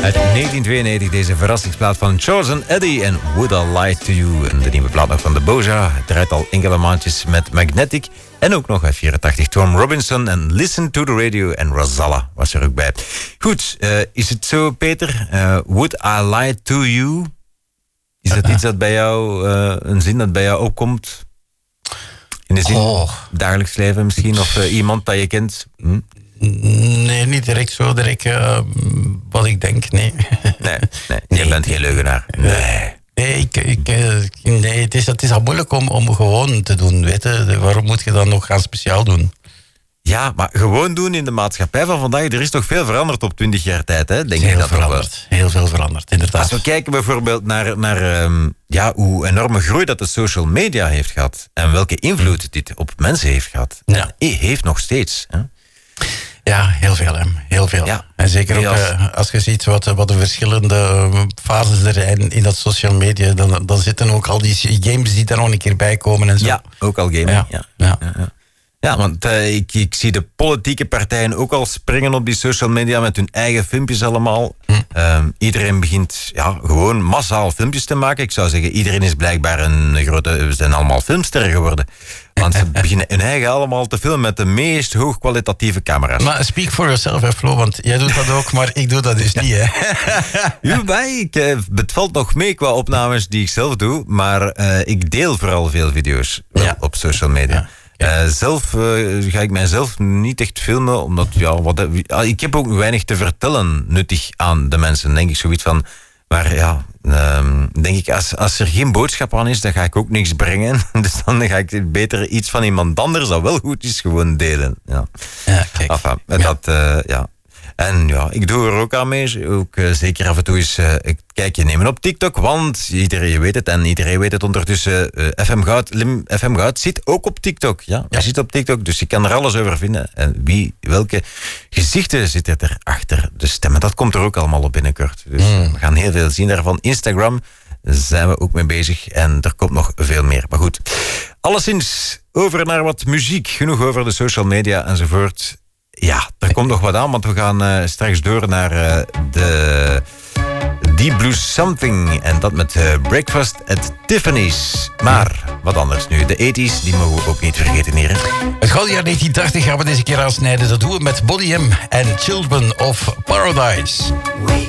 Uit 1992 deze verrassingsplaat van Chosen Eddie en Would I Lie to You. En de nieuwe plaat nog van de Boja draait al enkele maandjes met Magnetic. En ook nog uit 84 Tom Robinson en Listen to the Radio en Rosalla was er ook bij. Goed, is het zo, Peter? Would I Lie to You? Is dat iets dat bij jou, een zin dat bij jou opkomt? In de zin dagelijks leven misschien? Of iemand dat je kent? Nee, niet direct zo wat ik denk, nee. Nee, je bent geen leugenaar. Nee, het is al moeilijk om gewoon te doen, weet je. Waarom moet je dat nog gaan speciaal doen? Ja, maar gewoon doen in de maatschappij van vandaag, er is toch veel veranderd op 20 jaar tijd, hè? Denk heel dat veranderd, heel veel veranderd, inderdaad. Als we kijken bijvoorbeeld naar hoe enorme groei dat de social media heeft gehad en welke invloed dit op mensen heeft gehad, heeft nog steeds, hè? Ja, heel veel, hè. Heel veel. Ja. En zeker ook als je ziet wat de verschillende fases er zijn in dat social media, dan zitten ook al die games die daar nog een keer bij komen en zo. Ja, ook al gaming. Ja, want ik zie de politieke partijen ook al springen op die social media met hun eigen filmpjes allemaal. Iedereen begint gewoon massaal filmpjes te maken. Ik zou zeggen, iedereen is blijkbaar we zijn allemaal filmsterren geworden. Want ze beginnen hun eigen allemaal te filmen met de meest hoogkwalitatieve camera's. Maar speak for yourself, hè, Flo, want jij doet dat ook, maar ik doe dat dus niet, hè. Het valt nog mee qua opnames die ik zelf doe, maar ik deel vooral veel video's op social media. Zelf ga ik mijzelf niet echt filmen, omdat ik heb ook weinig te vertellen nuttig aan de mensen, denk ik zoiets van. Maar denk ik, als er geen boodschap aan is, dan ga ik ook niks brengen. Dus dan ga ik beter iets van iemand anders dat wel goed is gewoon delen. Kijk. En ik doe er ook aan mee. Ook zeker af en toe eens een kijkje nemen op TikTok. Want iedereen weet het en iedereen weet het ondertussen. FM Goud zit ook op TikTok. Hij zit op TikTok, dus je kan er alles over vinden. En welke gezichten zitten er achter de stemmen. Dat komt er ook allemaal op binnenkort. Dus we gaan heel veel zien daarvan. Instagram zijn we ook mee bezig. En er komt nog veel meer. Maar goed, alleszins over naar wat muziek. Genoeg over de social media enzovoort. Ja, er komt nog wat aan, want we gaan straks door naar de Deep Blue Something. En dat met Breakfast at Tiffany's. Maar wat anders nu. De 80's, die mogen we ook niet vergeten hier. Het gouden jaar 1980 gaan we deze keer aansnijden. Dat doen we met Body M en Children of Paradise.